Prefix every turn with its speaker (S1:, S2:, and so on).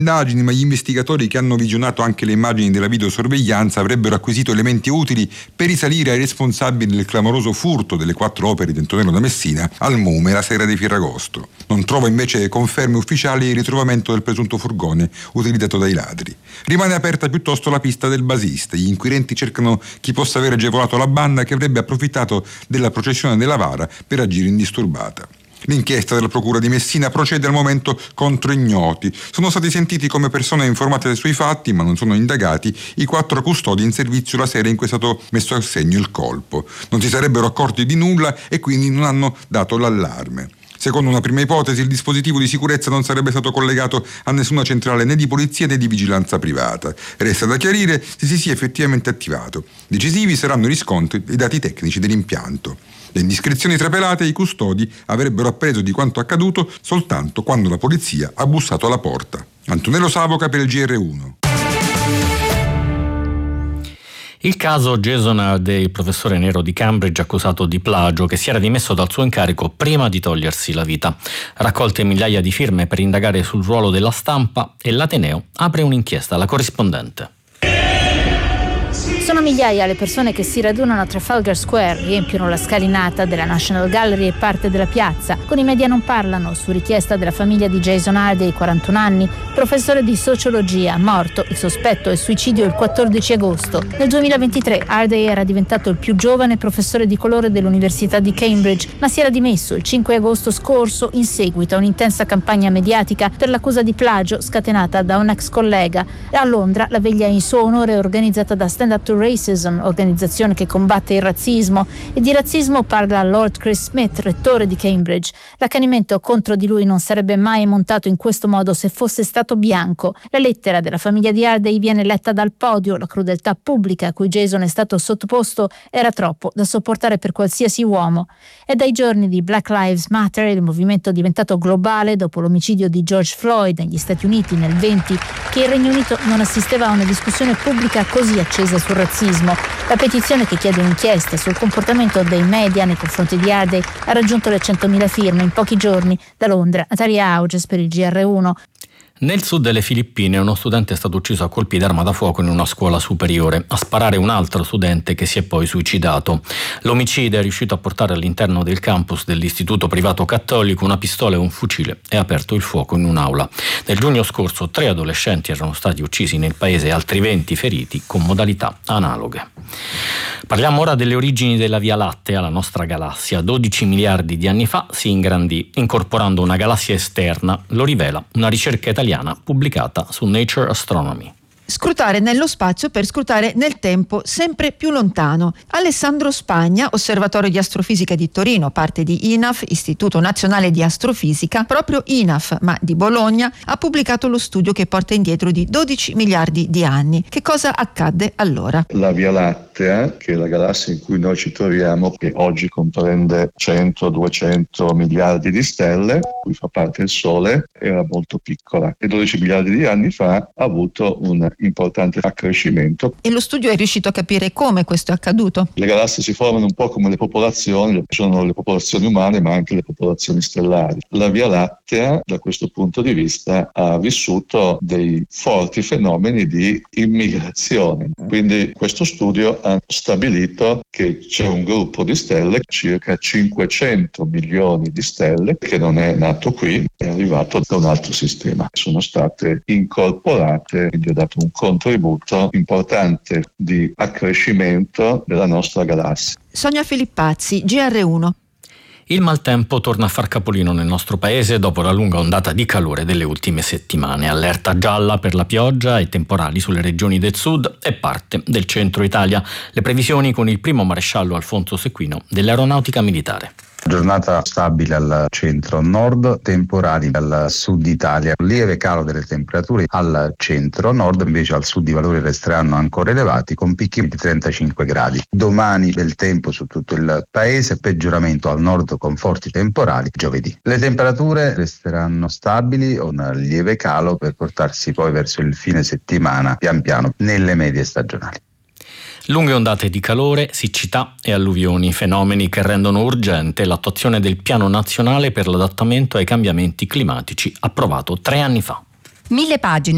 S1: indagini, ma gli investigatori che hanno visionato anche le immagini della videosorveglianza avrebbero acquisito elementi utili per risalire ai responsabili del clamoroso furto delle 4 opere di Antonello da Messina al Mume la sera di Ferragosto. Non trova invece conferme ufficiali il ritrovamento del presunto furgone utilizzato dai ladri. Rimane aperta piuttosto la pista del basista. Gli inquirenti cercano chi possa aver agevolato la banda che avrebbe approfittato della processione della Vara per agire indisturbata. L'inchiesta della Procura di Messina procede al momento contro ignoti. Sono stati sentiti come persone informate sui fatti, ma non sono indagati, i 4 custodi in servizio la sera in cui è stato messo a segno il colpo. Non si sarebbero accorti di nulla e quindi non hanno dato l'allarme. Secondo una prima ipotesi, il dispositivo di sicurezza non sarebbe stato collegato a nessuna centrale né di polizia né di vigilanza privata. Resta da chiarire se si sia effettivamente attivato. Decisivi saranno i riscontri e i dati tecnici dell'impianto. Le indiscrezioni trapelate e i custodi avrebbero appreso di quanto accaduto soltanto quando la polizia ha bussato alla porta. Antonello Savoca per il GR1.
S2: Il caso Jason Hardey, il professore nero di Cambridge accusato di plagio, che si era dimesso dal suo incarico prima di togliersi la vita. Raccolte migliaia di firme per indagare sul ruolo della stampa e l'Ateneo apre un'inchiesta. La corrispondente.
S3: Sono migliaia le persone che si radunano a Trafalgar Square, riempiono la scalinata della National Gallery e parte della piazza. Con i media non parlano, su richiesta della famiglia di Jason Hardey, 41 anni, professore di sociologia, morto. Il sospetto è suicidio il 14 agosto. Nel 2023 Hardey era diventato il più giovane professore di colore dell'Università di Cambridge, ma si era dimesso il 5 agosto scorso in seguito a un'intensa campagna mediatica per l'accusa di plagio scatenata da un ex collega. A Londra la veglia in suo onore è organizzata da Stand Up to Racism, organizzazione che combatte il razzismo, e di razzismo parla Lord Chris Smith, rettore di Cambridge. L'accanimento contro di lui non sarebbe mai montato in questo modo se fosse stato bianco. La lettera della famiglia di Hardey viene letta dal podio. La crudeltà pubblica a cui Jason è stato sottoposto era troppo da sopportare per qualsiasi uomo. È dai giorni di Black Lives Matter, il movimento diventato globale dopo l'omicidio di George Floyd negli Stati Uniti nel 20, che il Regno Unito non assisteva a una discussione pubblica così accesa sul razzismo. La petizione che chiede un'inchiesta sul comportamento dei media nei confronti di Hardey ha raggiunto le 100.000 firme in pochi giorni. Da Londra, Natalia Auges per il GR1.
S2: Nel sud delle Filippine uno studente è stato ucciso a colpi d'arma da fuoco in una scuola superiore. A sparare un altro studente che si è poi suicidato. L'omicida è riuscito a portare all'interno del campus dell'istituto privato cattolico una pistola e un fucile e ha aperto il fuoco in un'aula. Nel giugno scorso 3 adolescenti erano stati uccisi nel paese e altri 20 feriti con modalità analoghe. Parliamo ora delle origini della Via Lattea, la nostra galassia. 12 miliardi di anni fa si ingrandì, incorporando una galassia esterna. Lo rivela una ricerca italiana pubblicata su Nature Astronomy.
S4: Scrutare nello spazio per scrutare nel tempo sempre più lontano. Alessandro Spagna, Osservatorio di Astrofisica di Torino, parte di INAF, Istituto Nazionale di Astrofisica, proprio INAF, ma di Bologna, ha pubblicato lo studio che porta indietro di 12 miliardi di anni. Che cosa accadde allora?
S5: La Via Lattea, che è la galassia in cui noi ci troviamo, che oggi comprende 100-200 miliardi di stelle, cui fa parte il Sole, era molto piccola e 12 miliardi di anni fa ha avuto un importante accrescimento.
S4: E lo studio è riuscito a capire come questo è accaduto?
S5: Le galassie si formano un po' come le popolazioni, sono le popolazioni umane ma anche le popolazioni stellari. La Via Lattea da questo punto di vista ha vissuto dei forti fenomeni di immigrazione. Quindi questo studio ha stabilito che c'è un gruppo di stelle, circa 500 milioni di stelle, che non è nato qui, è arrivato da un altro sistema. Sono state incorporate, quindi ha dato un contributo importante di accrescimento della nostra galassia.
S4: Sonia Filippazzi, GR1.
S2: Il maltempo torna a far capolino nel nostro paese dopo la lunga ondata di calore delle ultime settimane. Allerta gialla per la pioggia e temporali sulle regioni del sud e parte del centro Italia. Le previsioni con il primo maresciallo Alfonso Sequino dell'Aeronautica Militare.
S6: Giornata stabile al centro-nord, temporali al sud Italia, lieve calo delle temperature al centro-nord, invece al sud i valori resteranno ancora elevati con picchi di 35 gradi. Domani bel tempo su tutto il paese, peggioramento al nord con forti temporali giovedì. Le temperature resteranno stabili o un lieve calo per portarsi poi verso il fine settimana pian piano nelle medie stagionali.
S2: Lunghe ondate di calore, siccità e alluvioni, fenomeni che rendono urgente l'attuazione del Piano Nazionale per l'adattamento ai cambiamenti climatici, approvato 3 anni fa.
S7: 1000 pagine.